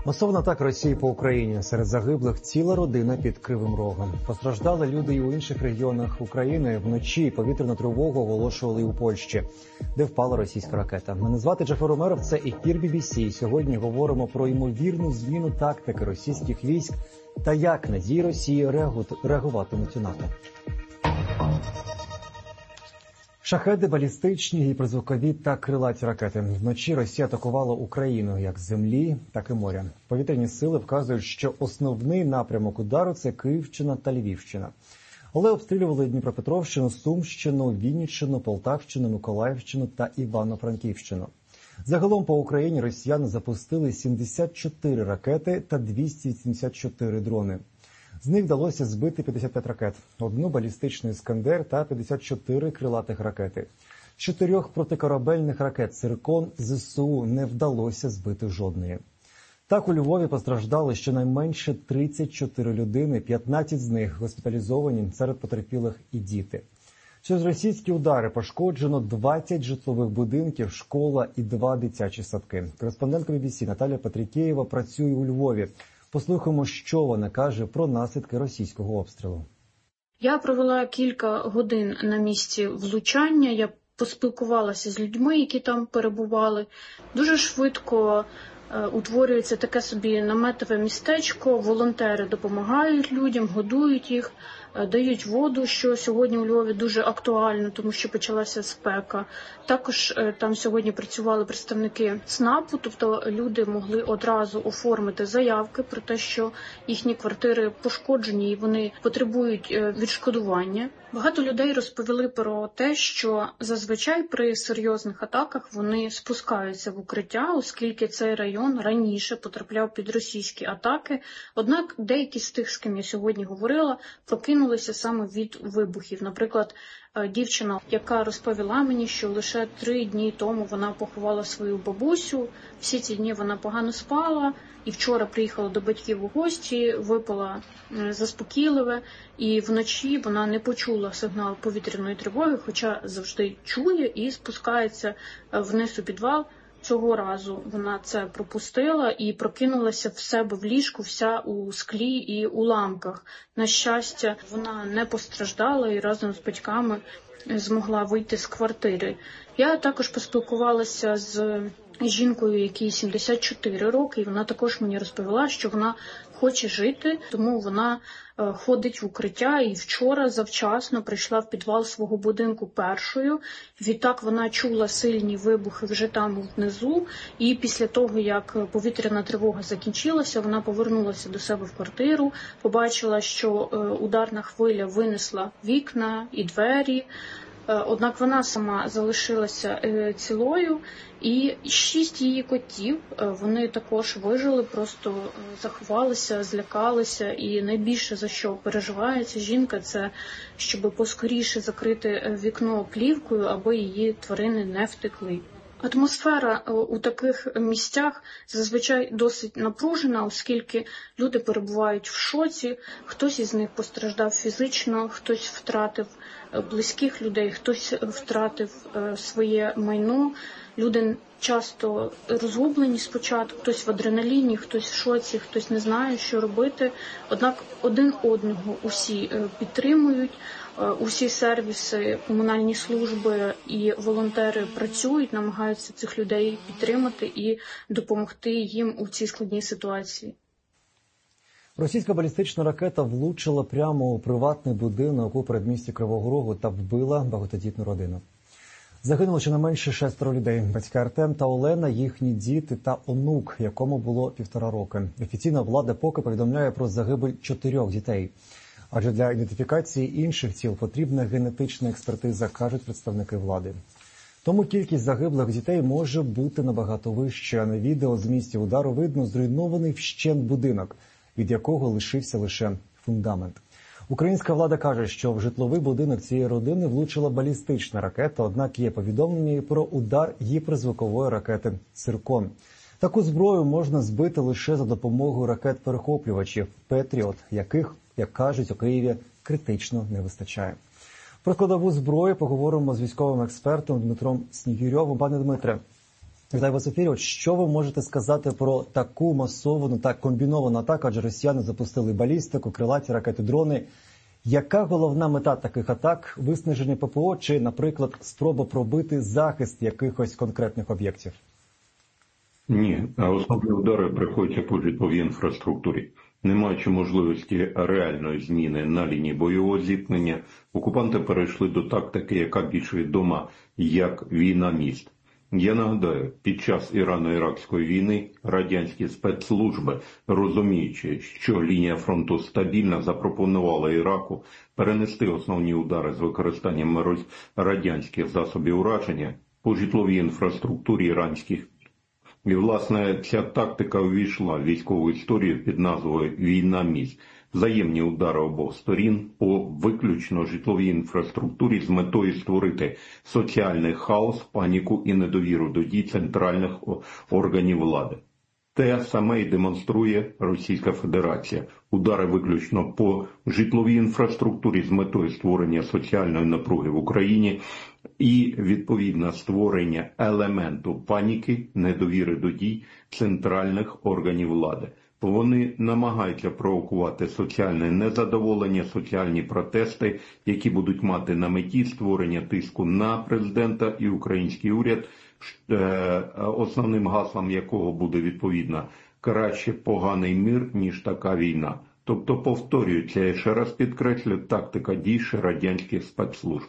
Масована атака Росії по Україні. Серед загиблих ціла родина під Кривим Рогом. Постраждали люди і у інших регіонах України. Вночі повітряну тривогу оголошували і у Польщі, де впала російська ракета. Мене звати Джафар Умеров, це ефір BBC. Сьогодні говоримо про ймовірну зміну тактики російських військ та як на дії Росії реагуватимуть у НАТО. Шахеди, балістичні, гіперзвукові та крилаті ракети. Вночі Росія атакувала Україну як з землі, так і моря. Повітряні сили вказують, що основний напрямок удару – це Київщина та Львівщина. Але обстрілювали Дніпропетровщину, Сумщину, Вінниччину, Полтавщину, Миколаївщину та Івано-Франківщину. Загалом по Україні росіяни запустили 74 ракети та 274 дрони. З них вдалося збити 55 ракет, одну балістичну «Іскандер» та 54 крилатих ракети. З 4 протикорабельних ракет «Циркон» ЗСУ не вдалося збити жодної. Так, у Львові постраждали щонайменше 34 людини, 15 з них госпіталізовані, серед потерпілих і діти. Через російські удари пошкоджено 20 житлових будинків, школа і 2 дитячі садки. Кореспондентка BBC Наталія Патрікєєва працює у Львові. Послухаємо, що вона каже про наслідки російського обстрілу. Я провела кілька годин на місці влучання, я поспілкувалася з людьми, які там перебували. Дуже швидко утворюється таке собі наметове містечко, волонтери допомагають людям, годують їх, дають воду, що сьогодні у Львові дуже актуально, тому що почалася спека. Також там сьогодні працювали представники ЦНАПу, тобто люди могли одразу оформити заявки про те, що їхні квартири пошкоджені і вони потребують відшкодування. Багато людей розповіли про те, що зазвичай при серйозних атаках вони спускаються в укриття, оскільки цей район раніше потрапляв під російські атаки. Однак деякі з тих, з ким я сьогодні говорила, прокинулися саме від вибухів. Наприклад, дівчина, яка розповіла мені, що лише 3 дні тому вона поховала свою бабусю, всі ці дні вона погано спала, і вчора приїхала до батьків у гості, випила заспокійливе, і вночі вона не почула сигнал повітряної тривоги, хоча завжди чує і спускається вниз у підвал. Цього разу вона це пропустила і прокинулася в себе в ліжку, вся у склі і уламках. На щастя, вона не постраждала і разом з батьками змогла вийти з квартири. Я також поспілкувалася з жінкою, якій 74 роки, і вона також мені розповіла, що вона хоче жити, тому вона ходить в укриття і вчора завчасно прийшла в підвал свого будинку першою. Відтак вона чула сильні вибухи вже там внизу, і після того, як повітряна тривога закінчилася, вона повернулася до себе в квартиру, побачила, що ударна хвиля винесла вікна і двері. Однак вона сама залишилася цілою, і 6 її котів, вони також вижили, просто заховалися, злякалися, і найбільше за що переживає ця жінка, це щоб поскоріше закрити вікно плівкою, аби її тварини не втекли. Атмосфера у таких місцях зазвичай досить напружена, оскільки люди перебувають в шоці, хтось із них постраждав фізично, хтось втратив близьких людей, хтось втратив своє майно. Люди часто розгублені спочатку, хтось в адреналіні, хтось в шоці, хтось не знає, що робити. Однак один одного усі підтримують, усі сервіси, комунальні служби і волонтери працюють, намагаються цих людей підтримати і допомогти їм у цій складній ситуації. Російська балістична ракета влучила прямо у приватний будинок у передмісті Кривого Рогу та вбила багатодітну родину. Загинуло щонайменше 6 людей. Батьки Артем та Олена, їхні діти та онук, якому було 1,5 роки. Офіційна влада поки повідомляє про загибель 4 дітей. Адже для ідентифікації інших тіл потрібна генетична експертиза, кажуть представники влади. Тому кількість загиблих дітей може бути набагато вища. На відео з місця удару видно зруйнований вщент будинок, від якого лишився лише фундамент. Українська влада каже, що в житловий будинок цієї родини влучила балістична ракета, однак є повідомлення і про удар гіперзвукової ракети «Циркон». Таку зброю можна збити лише за допомогою ракет-перехоплювачів «Петріот», яких, як кажуть, у Києві критично не вистачає. Про складову зброю поговоримо з військовим експертом Дмитром Снігирьовим. Пане Дмитре, Вітаю вас в ефірі. От що ви можете сказати про таку масовану та комбіновану атаку? Адже росіяни запустили балістику, крилаті ракети, дрони. Яка головна мета таких атак? Виснаження ППО чи, наприклад, спроба пробити захист якихось конкретних об'єктів? Ні, основні удари приходяться по житловій інфраструктурі. Не маючи можливості реальної зміни на лінії бойового зіткнення, окупанти перейшли до тактики, яка більш відома як війна міст. Я нагадаю, під час Ірано-Іракської війни радянські спецслужби, розуміючи, що лінія фронту стабільна, запропонували Іраку перенести основні удари з використанням радянських засобів ураження по житловій інфраструктурі іранських. І, власне, ця тактика увійшла в військову історію під назвою «Війна міст». Взаємні удари обох сторін по виключно житловій інфраструктурі з метою створити соціальний хаос, паніку і недовіру до дій центральних органів влади. Те саме і демонструє Російська Федерація. Удари виключно по житловій інфраструктурі з метою створення соціальної напруги в Україні і, відповідно, створення елементу паніки, недовіри до дій центральних органів влади. Вони намагаються провокувати соціальне незадоволення, соціальні протести, які будуть мати на меті створення тиску на президента і український уряд, основним гаслом якого буде, відповідно, краще поганий мир, ніж така війна. Тобто, повторюється, я ще раз підкреслю, тактика дій радянських спецслужб.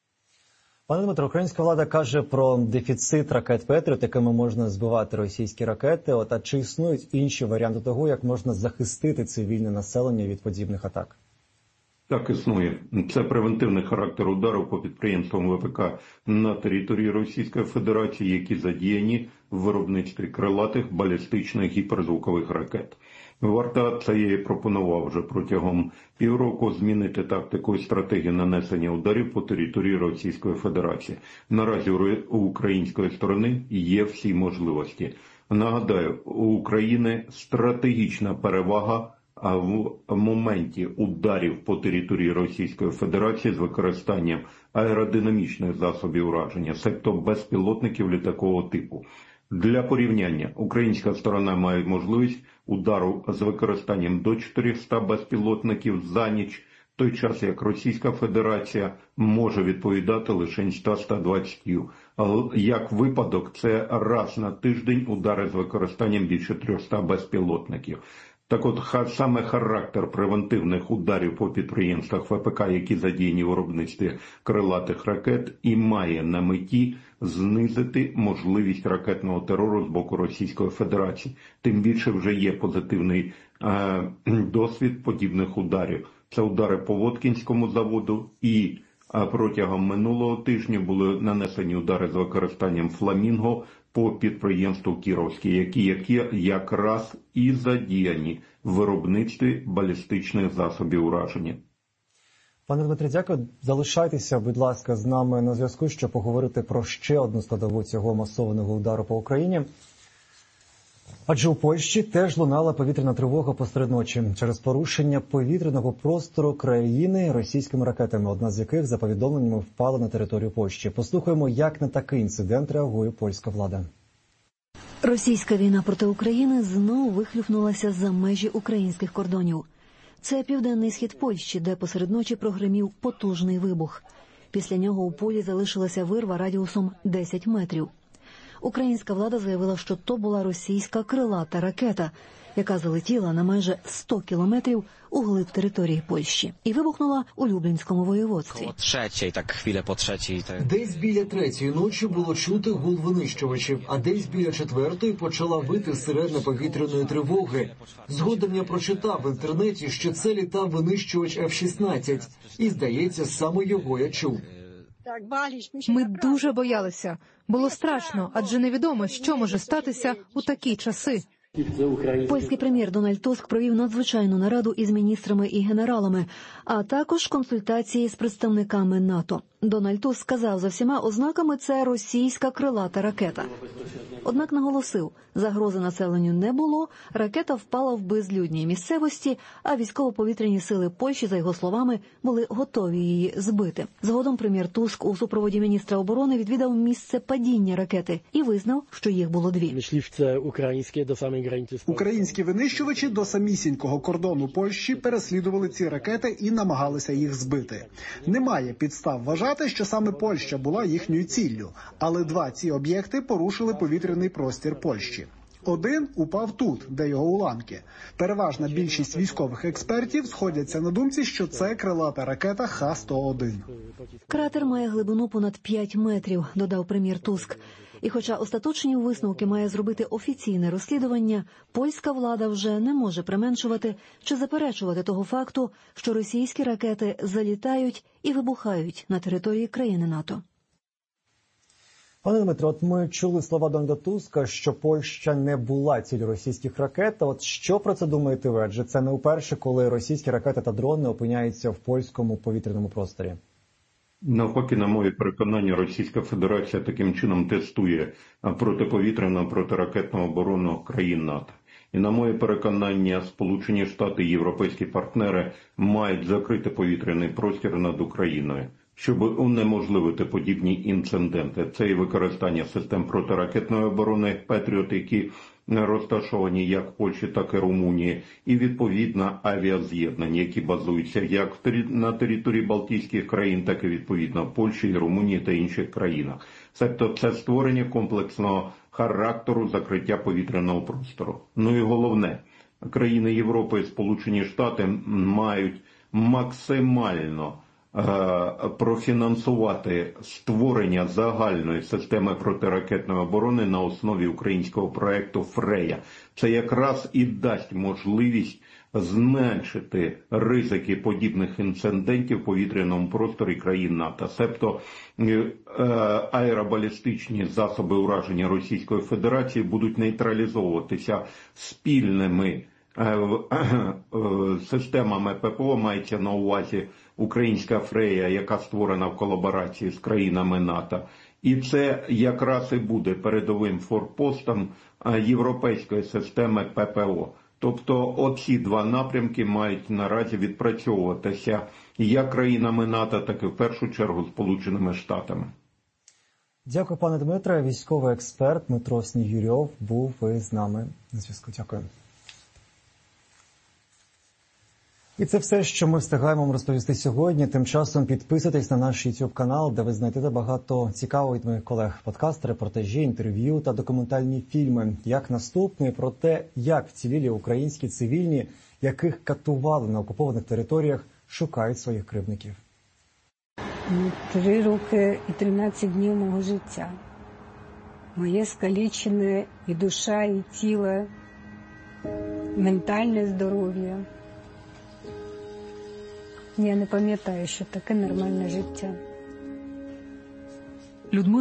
Пане Дмитро, українська влада каже про дефіцит ракет «Петріот», якими можна збивати російські ракети. А чи існують інші варіанти того, як можна захистити цивільне населення від подібних атак? Так, існує. Це превентивний характер удару по підприємствам ВПК на території Російської Федерації, які задіяні в виробництві крилатих, балістичних, гіперзвукових ракет. Варта, це я і пропонував вже протягом півроку, змінити тактику і стратегію нанесення ударів по території Російської Федерації. Наразі у української сторони є всі можливості. Нагадаю, у України стратегічна перевага в моменті ударів по території Російської Федерації з використанням аеродинамічних засобів ураження, себто безпілотників літакового типу. Для порівняння, українська сторона має можливість удару з використанням до 400 безпілотників за ніч, в той час як Російська Федерація може відповідати лише 100-120. Як випадок, це раз на тиждень удари з використанням більше 300 безпілотників. Так от, саме характер превентивних ударів по підприємствах ВПК, які задіяні в виробництві крилатих ракет, і має на меті знизити можливість ракетного терору з боку Російської Федерації. Тим більше вже є позитивний досвід подібних ударів. Це удари по Воткінському заводу і протягом минулого тижня були нанесені удари з використанням «Фламінго» по підприємству Кіровське, які якраз і задіяні в виробництві балістичних засобів ураження. Пане Дмитре, дякую. Залишайтеся, будь ласка, з нами на зв'язку, щоб поговорити про ще одну складову цього масованого удару по Україні. Адже у Польщі теж лунала повітряна тривога посеред ночі через порушення повітряного простору країни російськими ракетами, одна з яких, за повідомленнями, впала на територію Польщі. Послухаємо, як на такий інцидент реагує польська влада. Російська війна проти України знову вихлюпнулася за межі українських кордонів. Це південний схід Польщі, де посеред ночі прогримів потужний вибух. Після нього у полі залишилася вирва радіусом 10 метрів. Українська влада заявила, що то була російська крилата ракета, яка залетіла на майже 100 кілометрів у глиб території Польщі і вибухнула у Люблінському воєводстві. Десь біля 3-ї ночі було чути гул винищувачів, а десь біля 4-ї почала вити сирена повітряної тривоги. Згодом я прочитав в інтернеті, що це літав винищувач F-16, і, здається, саме його я чув. Ми дуже боялися. Було страшно, адже невідомо, що може статися у такі часи. Польський прем'єр Дональд Туск провів надзвичайну нараду із міністрами і генералами, а також консультації з представниками НАТО. Дональд Туск сказав, за всіма ознаками це російська крилата ракета. Однак наголосив, загрози населенню не було, ракета впала в безлюдній місцевості, а військово-повітряні сили Польщі, за його словами, були готові її збити. Згодом прем'єр Туск у супроводі міністра оборони відвідав місце падіння ракети і визнав, що їх було дві. Українські винищувачі до самісінького кордону Польщі переслідували ці ракети і намагалися їх збити. Немає підстав вважати, що саме Польща була їхньою ціллю, але два ці об'єкти порушили повітряний простір Польщі. Один упав тут, де його уламки. Переважна більшість військових експертів сходяться на думці, що це крилата ракета Х-101. Кратер має глибину понад 5 метрів, додав прем'єр Туск. І хоча остаточні висновки має зробити офіційне розслідування, польська влада вже не може применшувати чи заперечувати того факту, що російські ракети залітають і вибухають на території країни НАТО. Пане Дмитро, от ми чули слова Дональда Туска, що Польща не була ціллю російських ракет. От що про це думаєте ви? Адже це не вперше, коли російські ракети та дрони опиняються в польському повітряному просторі. Навпаки, на моє переконання, Російська Федерація таким чином тестує протиповітряну, протиракетну оборону країн НАТО. І на моє переконання, Сполучені Штати і європейські партнери мають закрити повітряний простір над Україною, щоб унеможливити подібні інциденти. Це і використання систем протиракетної оборони «Петріот», які розташовані як в Польщі, так і Румунії, і відповідно авіаз'єднання, які базуються як на території Балтійських країн, так і відповідно в Польщі, Румунії та інших країнах. Тобто це створення комплексного характеру закриття повітряного простору. Ну і головне, країни Європи і Сполучені Штати мають максимально профінансувати створення загальної системи протиракетної оборони на основі українського проєкту «Фрея». Це якраз і дасть можливість зменшити ризики подібних інцидентів в повітряному просторі країн НАТО. Себто аеробалістичні засоби ураження Російської Федерації будуть нейтралізовуватися спільними системами ППО, мається на увазі українська «Фрея», яка створена в колаборації з країнами НАТО. І це якраз і буде передовим форпостом європейської системи ППО. Тобто оці два напрямки мають наразі відпрацьовуватися як країнами НАТО, так і в першу чергу Сполученими Штатами. Дякую, пане Дмитре. Військовий експерт Дмитро Снігурьов був з нами на зв'язку. Дякую. І це все, що ми встигаємо вам розповісти сьогодні. Тим часом підписуйтесь на наш YouTube канал, де ви знайдете багато цікавого від моїх колег. Подкасти, репортажі, інтерв'ю та документальні фільми. Як наступний про те, як вцілілі українські цивільні, яких катували на окупованих територіях, шукають своїх кривдників. 3 роки і 13 днів мого життя. Моє скалічене і душа, і тіло, ментальне здоров'я. Я не пам'ятаю, що таке нормальне життя.